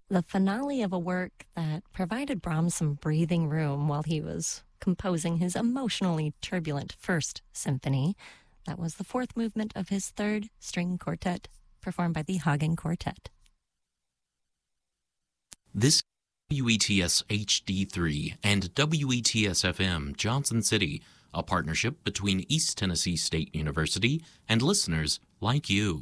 the finale of a work that provided Brahms some breathing room while he was composing his emotionally turbulent First Symphony. That was the fourth movement of his third string quartet, performed by the Hagen Quartet. This WETS HD3 and WETS FM Johnson City, a partnership between East Tennessee State University and listeners like you.